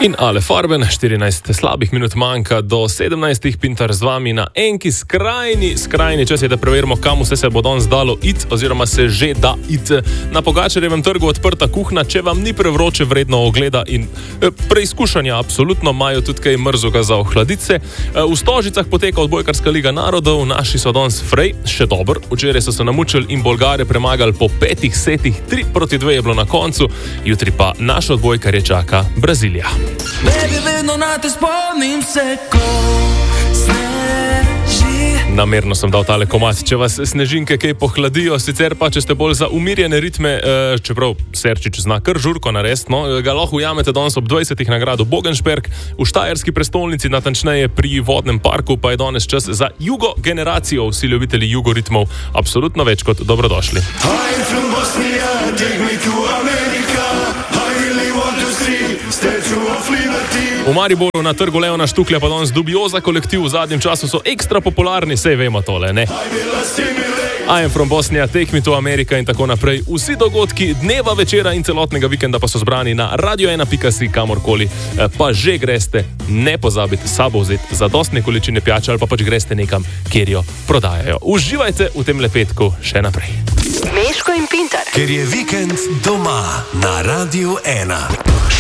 In Ale Farben, 14 slabih minut manjka do 17. Pintar z vami na enki skrajni čas je, da preverimo, kam vse se bo danes dalo iti, oziroma se že da iti. Na Pogačarjevem trgu odprta kuhna, če vam ni prevroče, vredno ogleda in preizkušanja, absolutno imajo tudi kaj mrzuga za ohladice. V Stožicah poteka odbojkarska liga narodov, naši so danes frej, še dober. Včeraj so se namučili in Bolgare premagali po 5 setih, 3-2 je bilo na koncu, jutri pa naš odbojkarje čaka Brazilija. Baby, vedno na te spomnim se, ko sneži. Namerno sem dal tale komad, če vas snežinke kaj pohladijo, sicer pa, če ste bolj za umirjene ritme, čeprav Serčič zna kar žurko narediti, no, ga lahko ujamete danes ob 20. na gradu Bogensberg, v štajerski prestolnici, natančneje pri Vodnem parku, pa je danes čas za jugo generacijo, vsi ljubitelji jugoritmov, absolutno več kot dobrodošli. I'm from Bosnia, take me to America. I really want to see Statue of Liberty. V Mariboru na trgu Leona Štuklja pa danes Dubioza kolektiv, v zadnjem času so ekstra popularni, sej vemo tole, ne? I am from Bosnia, take me to America in tako naprej. Vsi dogodki dneva, večera in celotnega vikenda pa so zbrani na radio1.si, kamorkoli pa že greste, ne pozabite sabo vzeti zadostne količine pijače ali pa pač greste nekam, kjer jo prodajajo. Uživajte v tem lepetku še naprej. Meško in Pintar. Ker je vikend doma na Radio 1.